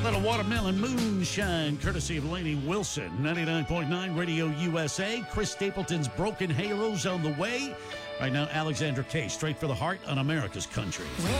Little Watermelon Moonshine, courtesy of Lainey Wilson. 99.9 Radio USA. Chris Stapleton's Broken Halos on the way. Right now, Alexandra K, straight for the heart on America's country.